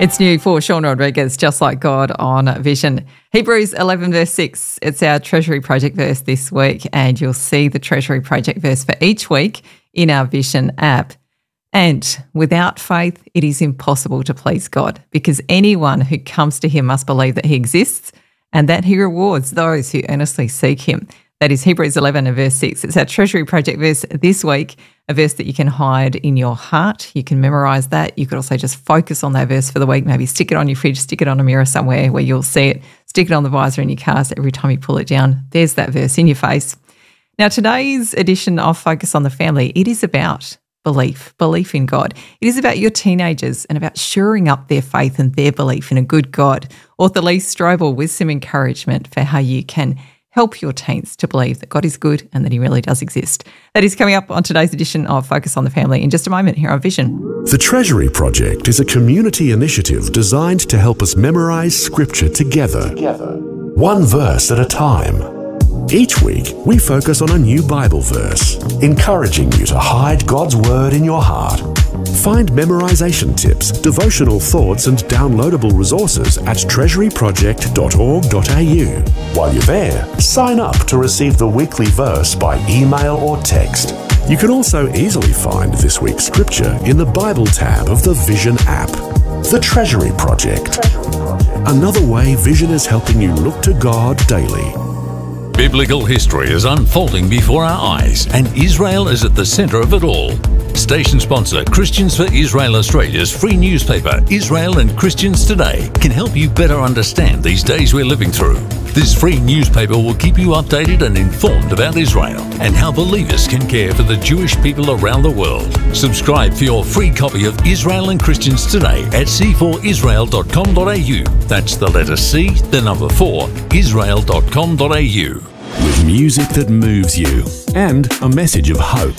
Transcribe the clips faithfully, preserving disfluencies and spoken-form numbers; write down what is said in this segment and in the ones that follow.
It's new for Sean Rodriguez, Just Like God on Vision. Hebrews eleven verse six, it's our Treasury Project verse this week, and you'll see the Treasury Project verse for each week in our Vision app. And without faith, it is impossible to please God, because anyone who comes to him must believe that he exists and that he rewards those who earnestly seek him. That is Hebrews eleven and verse six. It's our Treasury Project verse this week, a verse that you can hide in your heart. You can memorise that. You could also just focus on that verse for the week. Maybe stick it on your fridge, stick it on a mirror somewhere where you'll see it. Stick it on the visor in your car so every time you pull it down, there's that verse in your face. Now, today's edition of Focus on the Family, it is about belief, belief in God. It is about your teenagers and about shoring up their faith and their belief in a good God. Author Lee Strobel with some encouragement for how you can help your teens to believe that God is good and that he really does exist. That is coming up on today's edition of Focus on the Family in just a moment here on Vision. The Treasury Project is a community initiative designed to help us memorize Scripture together, together. one verse at a time. Each week, we focus on a new Bible verse, encouraging you to hide God's Word in your heart. Find memorization tips, devotional thoughts, and downloadable resources at treasury project dot org dot a u. While you're there, sign up to receive the weekly verse by email or text. You can also easily find this week's scripture in the Bible tab of the Vision app. The Treasury Project. Another way Vision is helping you look to God daily. Biblical history is unfolding before our eyes, and Israel is at the centre of it all. Station sponsor Christians for Israel Australia's free newspaper, Israel and Christians Today, can help you better understand these days we're living through. This free newspaper will keep you updated and informed about Israel and how believers can care for the Jewish people around the world. Subscribe for your free copy of Israel and Christians Today at c four israel dot com dot a u. That's the letter C, the number four, israel dot com dot a u. With music that moves you and a message of hope.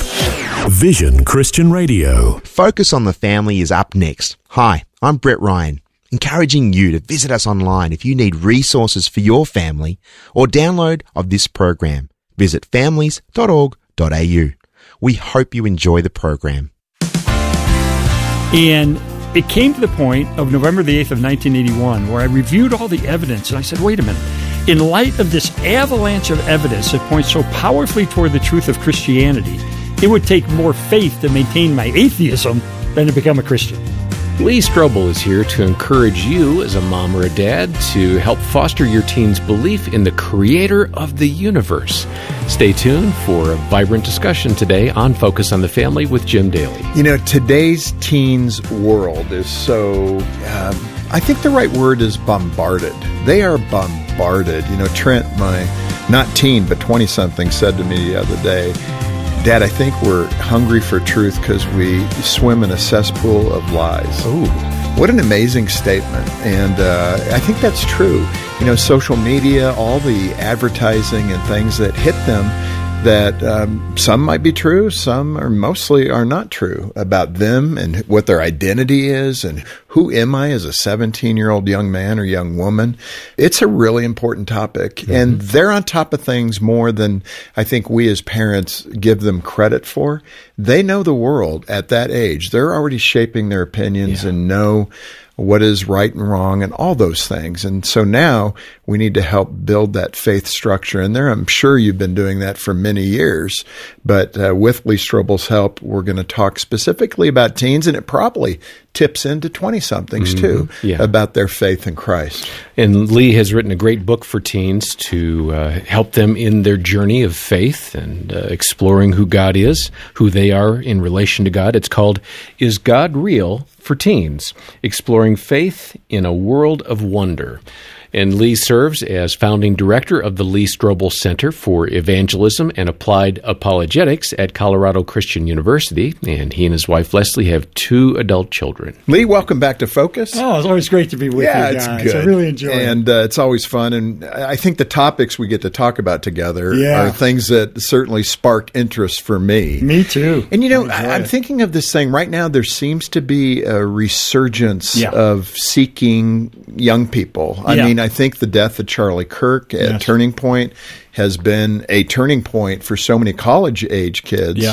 Vision Christian Radio. Focus on the Family is up next. Hi, I'm Brett Ryan, encouraging you to visit us online if you need resources for your family or download of this program. Visit families dot org dot a u. We hope you enjoy the program. And it came to the point of November the eighth of nineteen eighty-one where I reviewed all the evidence and I said, wait a minute. In light of this avalanche of evidence that points so powerfully toward the truth of Christianity, it would take more faith to maintain my atheism than to become a Christian. Lee Strobel is here to encourage you as a mom or a dad to help foster your teen's belief in the creator of the universe. Stay tuned for a vibrant discussion today on Focus on the Family with Jim Daly. You know, today's teens world is so, uh, I think the right word is bombarded. They are bombarded. You know, Trent, my not teen, but twenty-something, said to me the other day, Dad, I think we're hungry for truth because we swim in a cesspool of lies. Ooh, what an amazing statement. And uh, I think that's true. You know, social media, all the advertising and things that hit them that um, some might be true, some or mostly are not true about them and what their identity is and who am I as a seventeen-year-old young man or young woman. It's a really important topic, mm-hmm. and they're on top of things more than I think we as parents give them credit for. They know the world at that age. They're already shaping their opinions yeah. and know what is right and wrong and all those things. And so now we need to help build that faith structure. And there, I'm sure you've been doing that for many years. But uh, with Lee Strobel's help, we're going to talk specifically about teens, and it probably tips into twenty-somethings mm-hmm. too, yeah. about their faith in Christ. And Lee has written a great book for teens to uh, help them in their journey of faith and uh, exploring who God is, who they are in relation to God. It's called Is God Real? For Teens, Exploring Faith in a World of Wonder. And Lee serves as founding director of the Lee Strobel Center for Evangelism and Applied Apologetics at Colorado Christian University. And he and his wife, Leslie, have two adult children. Lee, welcome back to Focus. Oh, it's always great to be with yeah, you guys. It's good. I really enjoy and, it. And uh, it's always fun. And I think the topics we get to talk about together yeah. are things that certainly spark interest for me. Me too. And, you know, I I'm it. thinking of this thing right now. There seems to be a resurgence yeah. of seeking young people. I yeah. mean, I think the death of Charlie Kirk at yes. Turning Point has been a turning point for so many college-age kids. Yeah.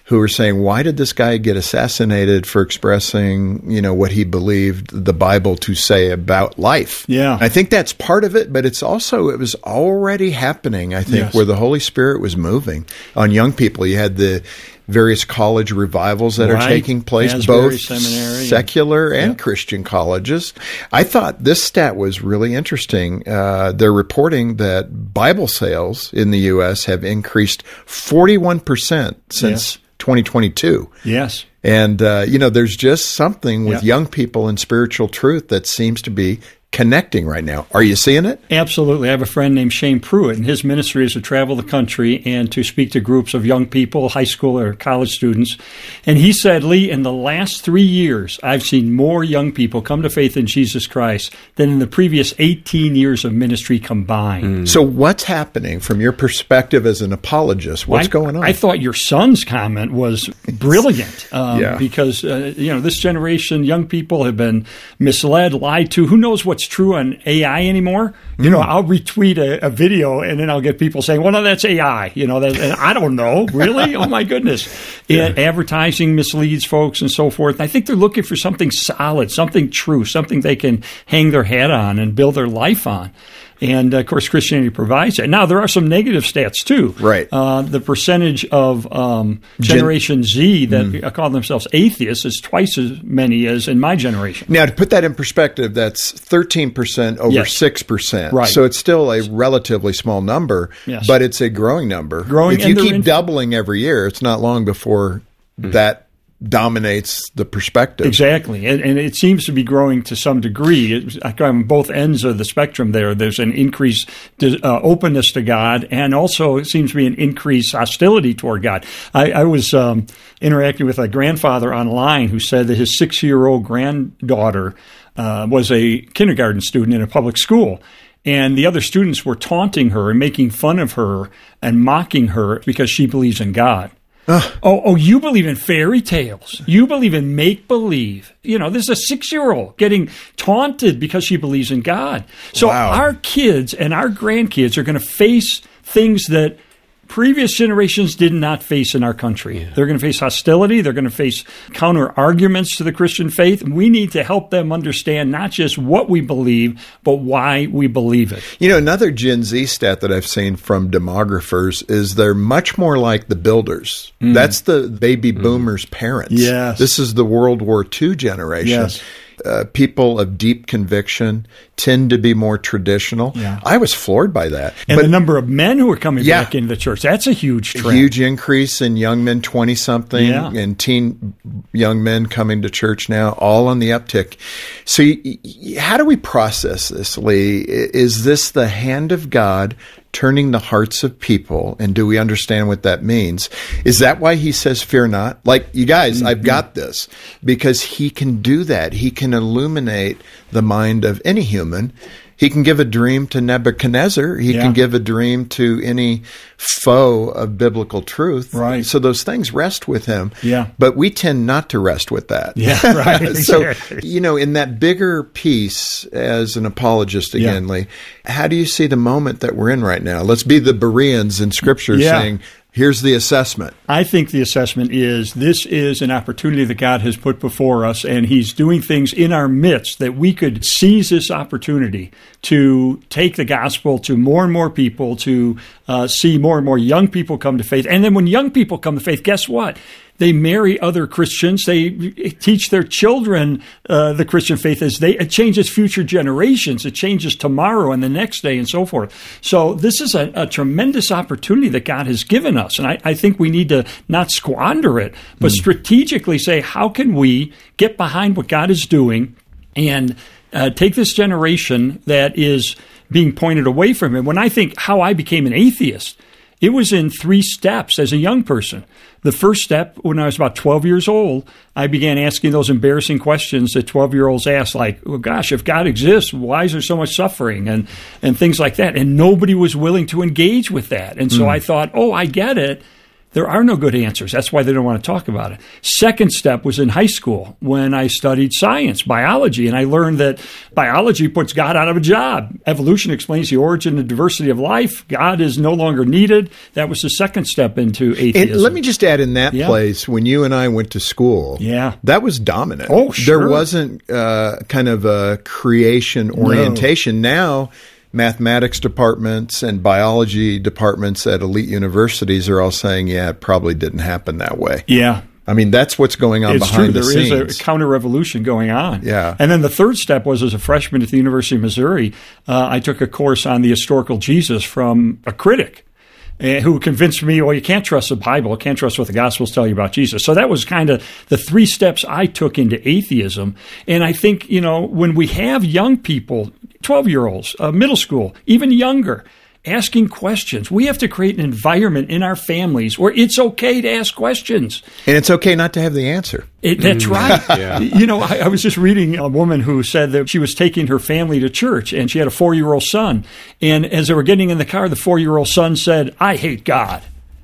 who were saying, why did this guy get assassinated for expressing, you know, what he believed the Bible to say about life? Yeah. I think that's part of it, but it's also, it was already happening, I think, Yes. where the Holy Spirit was moving on young people. You had the various college revivals that Right. are taking place, Asbury both Seminary. secular and Yep. Christian colleges. I thought this stat was really interesting. Uh, they're reporting that Bible sales in the U S have increased forty-one percent since Yes. twenty twenty-two. Yes. And, uh, you know, there's just something with Yeah. young people in spiritual truth that seems to be connecting right now. Are you seeing it? Absolutely. I have a friend named Shane Pruitt, and his ministry is to travel the country and to speak to groups of young people, high school or college students. And he said, Lee, in the last three years, I've seen more young people come to faith in Jesus Christ than in the previous eighteen years of ministry combined. So what's happening from your perspective as an apologist? What's I, going on? I thought your son's comment was brilliant um, Yeah. because, uh, you know, this generation, young people have been misled, lied to. Who knows what's true on A I anymore? You know, I'll retweet a, a video and then I'll get people saying, well, no, that's A I. You know, that, and I don't know. Really? Oh, my goodness. And advertising misleads folks and so forth. And I think they're looking for something solid, something true, something they can hang their hat on and build their life on. And, uh, of course, Christianity provides that. Now, there are some negative stats, too. Right. Uh, the percentage of um, Generation Z that mm. call themselves atheists is twice as many as in my generation. Now, to put that in perspective, that's thirteen percent over Yes. six percent. Right. So it's still a relatively small number, Yes. but it's a growing number. Growing, if you and they're keep in- doubling every year, it's not long before that dominates the perspective. Exactly. And, and it seems to be growing to some degree. It's, on both ends of the spectrum there, there's an increased uh, openness to God, and also it seems to be an increased hostility toward God. I, I was um, interacting with a grandfather online who said that his six-year-old granddaughter uh, was a kindergarten student in a public school. And the other students were taunting her and making fun of her and mocking her because she believes in God. Oh, oh, you believe in fairy tales. You believe in make-believe. You know, this is a six-year-old getting taunted because she believes in God. So Wow. our kids and our grandkids are going to face things that previous generations did not face in our country. Yeah. They're going to face hostility. They're going to face counter-arguments to the Christian faith. We need to help them understand not just what we believe, but why we believe it. You know, another Gen Z stat that I've seen from demographers is they're much more like the builders. Mm. That's the baby boomers' parents. Yes. This is the World War Two generation. Yes. Uh, people of deep conviction tend to be more traditional. Yeah. I was floored by that. And but the number of men who are coming Yeah. back into the church, that's a huge trend. huge increase in young men, twenty-something, Yeah. and teen young men coming to church now, all on the uptick. So y- y- how do we process this, Lee? I- Is this the hand of God turning the hearts of people, and do we understand what that means? Is that why he says, fear not? Like, you guys, mm-hmm. I've got this. Because he can do that. He can illuminate the mind of any human. He can give a dream to Nebuchadnezzar. He Yeah. can give a dream to any foe of biblical truth. Right. So those things rest with him. Yeah. But we tend not to rest with that. Yeah, right. So, Exactly. you know, in that bigger piece, as an apologist again, Yeah. Lee, how do you see the moment that we're in right now? Let's be the Bereans in Scripture Yeah. saying, here's the assessment. I think the assessment is this is an opportunity that God has put before us, and he's doing things in our midst that we could seize this opportunity to take the gospel to more and more people, to uh, see more and more young people come to faith. And then when young people come to faith, guess what? They marry other Christians. They teach their children uh, the Christian faith. As they it changes future generations. It changes tomorrow and the next day and so forth. So this is a, a tremendous opportunity that God has given us. And I, I think we need to not squander it, but mm. strategically say, how can we get behind what God is doing and uh, take this generation that is being pointed away from him? When I think how I became an atheist, it was in three steps as a young person. The first step, when I was about twelve years old, I began asking those embarrassing questions that twelve-year-olds ask, like, well, gosh, if God exists, why is there so much suffering? And, and things like that. And nobody was willing to engage with that. And so mm. I thought, oh, I get it. There are no good answers. That's why they don't want to talk about it. Second step was in high school when I studied science, biology, and I learned that biology puts God out of a job. Evolution explains the origin and diversity of life. God is no longer needed. That was the second step into atheism. And let me just add, in that Yeah. place, when you and I went to school, Yeah. that was dominant. Oh, sure. There wasn't uh, kind of a creation orientation. Now, mathematics departments and biology departments at elite universities are all saying, yeah, it probably didn't happen that way. Yeah. I mean, that's what's going on It's behind true. the There scenes. is a counter-revolution going on. Yeah. And then the third step was, as a freshman at the University of Missouri, uh, I took a course on the historical Jesus from a critic uh, who convinced me, well, you can't trust the Bible, can't trust what the Gospels tell you about Jesus. So that was kind of the three steps I took into atheism. And I think, you know, when we have young people, twelve-year-olds, uh, middle school, even younger, asking questions, we have to create an environment in our families where it's okay to ask questions. And it's okay not to have the answer. It, that's right. Yeah. You know, I, I was just reading a woman who said that she was taking her family to church and she had a four-year-old son. And as they were getting in the car, the four-year-old son said, "I hate God."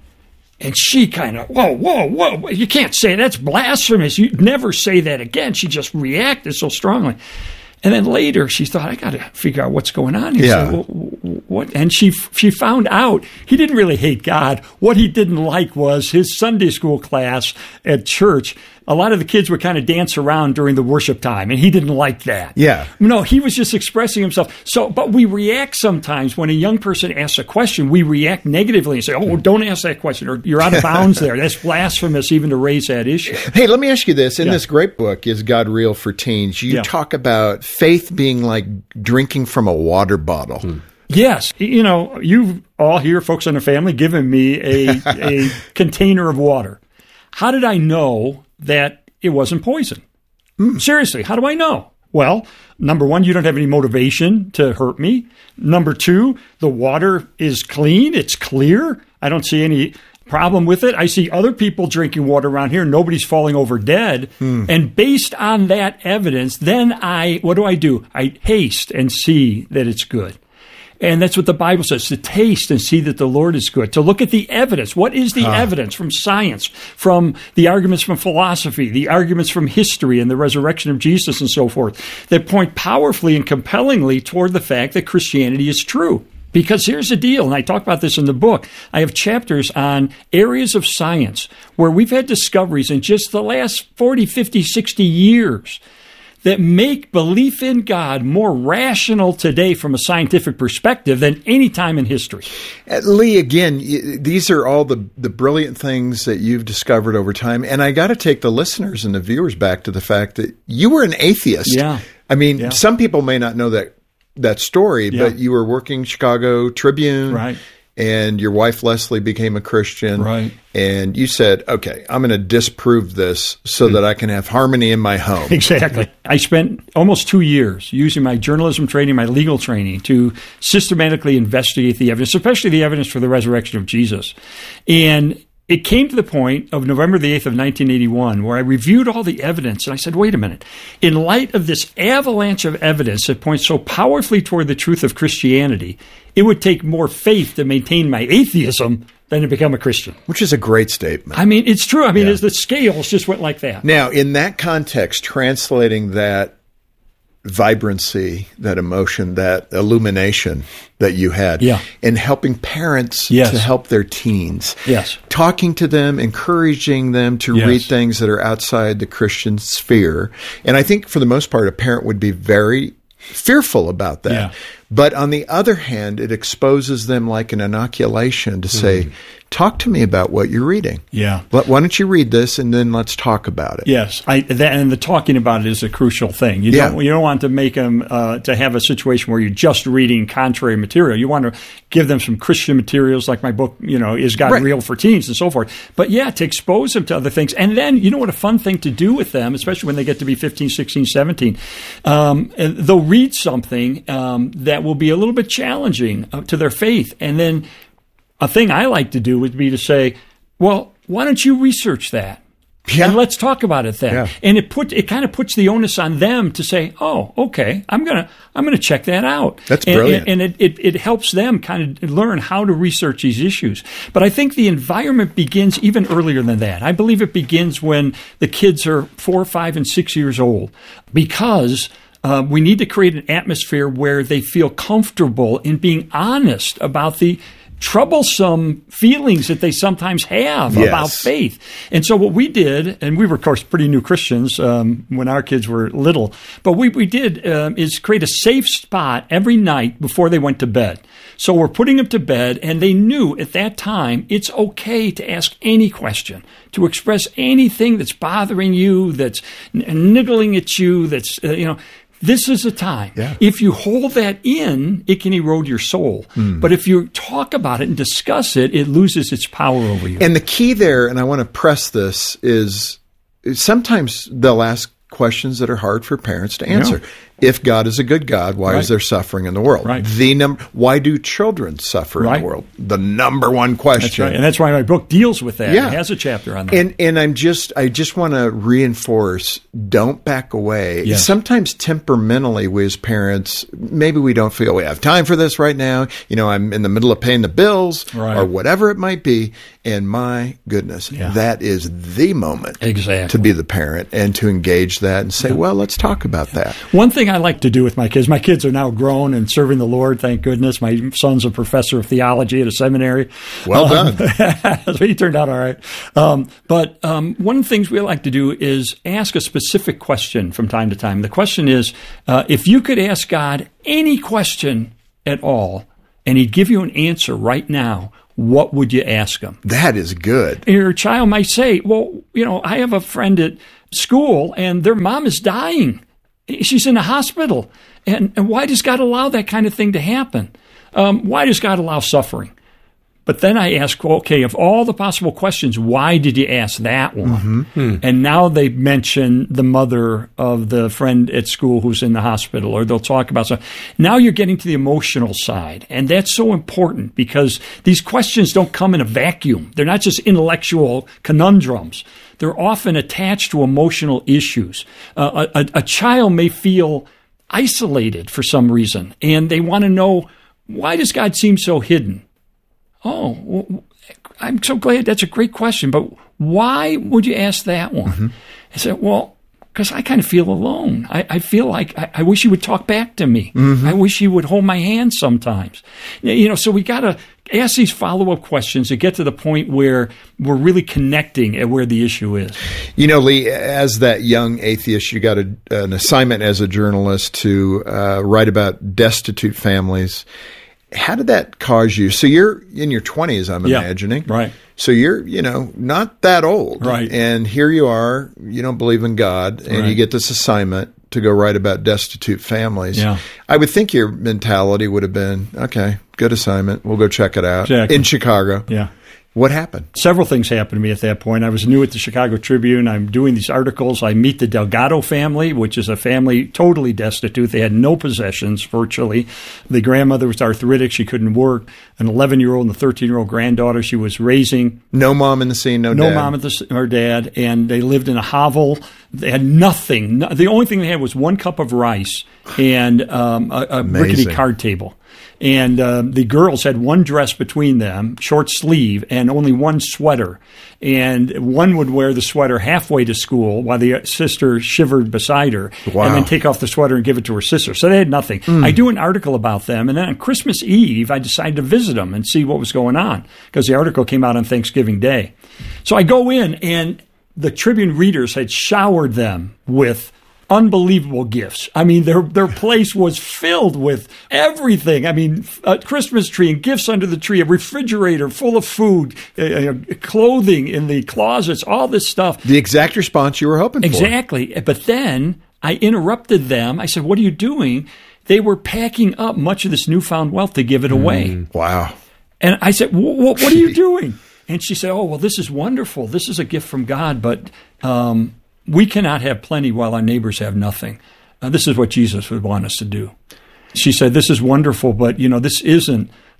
And she kind of, whoa, whoa, whoa, you can't say that's blasphemous. You never say that again. She just reacted so strongly. And then later she thought, I got to figure out what's going on here. Yeah. So, what? And she she found out he didn't really hate God. What he didn't like was his Sunday school class at church. A lot of the kids would kind of dance around during the worship time, and he didn't like that. Yeah. No, he was just expressing himself. So, but we react sometimes when a young person asks a question, we react negatively and say, oh, don't ask that question, or you're out of bounds there. That's blasphemous even to raise that issue. Hey, let me ask you this. In Yeah. this great book, Is God Real for Teens, you Yeah. talk about faith being like drinking from a water bottle. Hmm. Yes. You know, you've all here, folks in the family, given me a, a container of water. How did I know that it wasn't poison? Seriously, how do I know? Well, number one, you don't have any motivation to hurt me. Number two, the water is clean. It's clear. I don't see any problem with it. I see other people drinking water around here. Nobody's falling over dead. And based on that evidence, then I, what do I do? I taste and see that it's good. And that's what the Bible says, to taste and see that the Lord is good, to look at the evidence. What is the evidence from science, from the arguments from philosophy, the arguments from history and the resurrection of Jesus and so forth, that point powerfully and compellingly toward the fact that Christianity is true? Because here's the deal, and I talk about this in the book. I have chapters on areas of science where we've had discoveries in just the last forty, fifty, sixty years that make belief in God more rational today from a scientific perspective than any time in history. Uh, Lee, again, y- these are all the, the brilliant things that you've discovered over time. And I got to take the listeners and the viewers back to the fact that you were an atheist. Yeah. I mean, Yeah. some people may not know that that story, Yeah. but you were working Chicago Tribune. Right. And your wife, Leslie, became a Christian. Right. And you said, okay, I'm going to disprove this so that I can have harmony in my home. Exactly. I spent almost two years using my journalism training, my legal training, to systematically investigate the evidence, especially the evidence for the resurrection of Jesus. And it came to the point of November the eighth of nineteen eighty-one where I reviewed all the evidence and I said, wait a minute. In light of this avalanche of evidence that points so powerfully toward the truth of Christianity, it would take more faith to maintain my atheism than to become a Christian. Which is a great statement. I mean, it's true. I mean, it's, the scales just went like that. Now, in that context, translating that vibrancy, that emotion, that illumination that you had, Yeah. and helping parents Yes. to help their teens, Yes. talking to them, encouraging them to Yes. read things that are outside the Christian sphere. And I think for the most part, a parent would be very fearful about that. Yeah. But on the other hand, it exposes them like an inoculation to say, talk to me about what you're reading. Yeah. Let- Why don't you read this and then let's talk about it? Yes, I, that, and the talking about it is a crucial thing. You Yeah. don't you don't want to make them uh, to have a situation where you're just reading contrary material. You want to give them some Christian materials, like my book, you know, Is God Right. Real for Teens and so forth. But yeah, to expose them to other things, and then you know what a fun thing to do with them, especially when they get to be fifteen, sixteen, seventeen. Um, and they'll read something um, that will be a little bit challenging uh, to their faith, and then a thing I like to do would be to say, well, why don't you research that? Yeah. And let's talk about it then. Yeah. And it put it kind of puts the onus on them to say, "Oh, okay, I'm gonna I'm gonna check that out." That's and, brilliant. And, and it, it it helps them kind of learn how to research these issues. But I think the environment begins even earlier than that. I believe it begins when the kids are four, five, and six years old, because uh, we need to create an atmosphere where they feel comfortable in being honest about the troublesome feelings that they sometimes have Yes. about faith. And so what we did, and we were, of course, pretty new Christians um, when our kids were little, but what we did um, is create a safe spot every night before they went to bed. So we're putting them to bed, and they knew at that time it's okay to ask any question, to express anything that's bothering you, that's n- niggling at you, that's, uh, you know, this is a time. Yeah. If you hold that in, it can erode your soul. Mm. But if you talk about it and discuss it, it loses its power over you. And the key there, and I want to press this, is sometimes they'll ask questions that are hard for parents to answer. Yeah. If God is a good God, why Right. is there suffering in the world? Right. The num- Why do children suffer in Right. the world? The number one question. That's right. And that's why my book deals with that. Yeah. It has a chapter on that. And and I'm just I just want to reinforce, don't back away. Yes. Sometimes temperamentally we as parents, maybe we don't feel we have time for this right now. You know, I'm in the middle of paying the bills Right. or whatever it might be. And my goodness, Yeah. that is the moment Exactly. to be the parent and to engage that and say, well, let's talk about that. One thing I like to do with my kids, my kids are now grown and serving the Lord, thank goodness. My son's a professor of theology at a seminary. Well Um, done. so he turned out all right. Um, but um, one of the things we like to do is ask a specific question from time to time. The question is, uh, if you could ask God any question at all, and he'd give you an answer right now, what would you ask him? That is good. And your child might say, well, you know, I have a friend at school and their mom is dying. She's in the hospital. And, and why does God allow that kind of thing to happen? Um, why does God allow suffering? But then I ask, well, okay, of all the possible questions, why did you ask that one? Mm-hmm. And now they mention the mother of the friend at school who's in the hospital, or they'll talk about something. Now you're getting to the emotional side. And that's so important because these questions don't come in a vacuum. They're not just intellectual conundrums. They're often attached to emotional issues. Uh, a, a child may feel isolated for some reason, and they want to know, why does God seem so hidden? Oh, well, I'm so glad. That's a great question. But why would you ask that one? Mm-hmm. I said, well, because I kind of feel alone. I, I feel like I, I wish he would talk back to me. Mm-hmm. I wish he would hold my hand sometimes. You know, so we got to ask these follow-up questions to get to the point where we're really connecting at where the issue is. You know, Lee, as that young atheist, you got a, an assignment as a journalist to uh, write about destitute families. How did that cause you? So you're in your twenties, I'm yeah, imagining. Right. So you're, you know, not that old. Right. And here you are, you don't believe in God, and right. you get this assignment to go write about destitute families. Yeah. I would think your mentality would have been, okay, good assignment. We'll go check it out. Exactly. In Chicago. Yeah. What happened? Several things happened to me at that point. I was new at the Chicago Tribune. I'm doing these articles. I meet the Delgado family, which is a family totally destitute. They had no possessions, virtually. The grandmother was arthritic. She couldn't work. An eleven-year-old and a thirteen-year-old granddaughter she was raising. No mom in the scene, no, no dad. No mom at the, or dad. And they lived in a hovel. They had nothing. No, the only thing they had was one cup of rice and um, a, a rickety card table. And uh, the girls had one dress between them, short sleeve, and only one sweater. And one would wear the sweater halfway to school while the sister shivered beside her, wow. and then take off the sweater and give it to her sister. So they had nothing. Mm. I do an article about them, and then on Christmas Eve, I decided to visit them and see what was going on, because the article came out on Thanksgiving Day. So I go in, and the Tribune readers had showered them with unbelievable gifts. I mean, their their place was filled with everything. I mean, a Christmas tree and gifts under the tree, a refrigerator full of food, uh, clothing in the closets, all this stuff. The exact response you were hoping exactly. for. Exactly. But then I interrupted them. I said, what are you doing? They were packing up much of this newfound wealth to give it away. Mm, wow. And I said, what are you doing? And she said, oh, well, this is wonderful. This is a gift from God, but um, we cannot have plenty while our neighbors have nothing. Uh, this is what Jesus would want us to do. She said, this is wonderful, but, you know, this isn't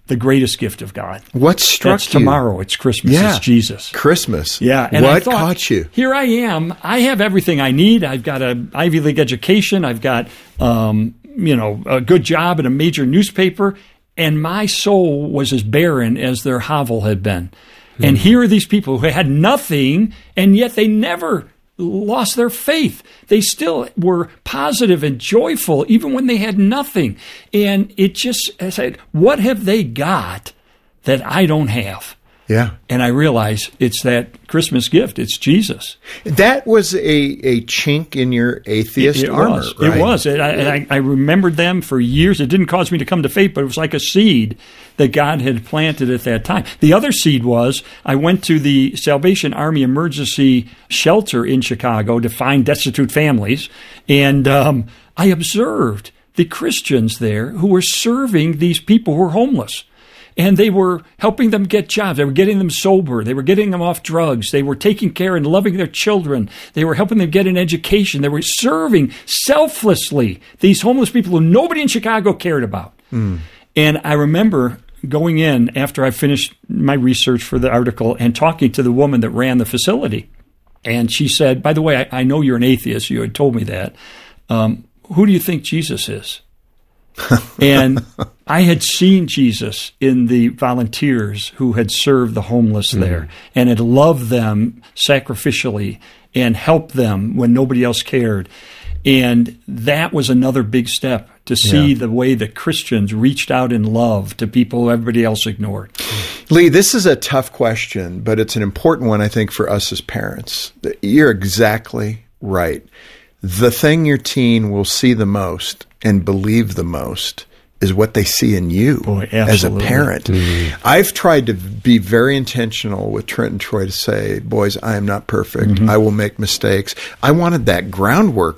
the greatest gift of God. What struck That's you? tomorrow. It's Christmas. Yeah. It's Jesus. Christmas. Yeah. And I what thought, caught you? Here I am. I have everything I need. I've got an Ivy League education. I've got, um, you know, a good job at a major newspaper. And my soul was as barren as their hovel had been. Mm. And here are these people who had nothing, and yet they never lost their faith. They still were positive and joyful even when they had nothing. And it just, I said, what have they got that I don't have? Yeah. And I realize it's that Christmas gift. It's Jesus. That was a, a chink in your atheist it, it armor, was. right? It was. It, I, I, I remembered them for years. It didn't cause me to come to faith, but it was like a seed that God had planted at that time. The other seed was I went to the Salvation Army Emergency Shelter in Chicago to find destitute families, and um, I observed the Christians there who were serving these people who were homeless. And they were helping them get jobs. They were getting them sober. They were getting them off drugs. They were taking care and loving their children. They were helping them get an education. They were serving selflessly these homeless people who nobody in Chicago cared about. Mm. And I remember going in after I finished my research for the article and talking to the woman that ran the facility. And she said, by the way, I, I know you're an atheist. You had told me that. Um, who do you think Jesus is? And I had seen Jesus in the volunteers who had served the homeless there, mm-hmm. and had loved them sacrificially and helped them when nobody else cared. And that was another big step to see yeah. the way that Christians reached out in love to people who everybody else ignored. Lee, this is a tough question, but it's an important one, I think, for us as parents. You're exactly right. The thing your teen will see the most and believe the most is what they see in you Boy, as a parent. Mm-hmm. I've tried to be very intentional with Trent and Troy to say, boys, I am not perfect. Mm-hmm. I will make mistakes. I wanted that groundwork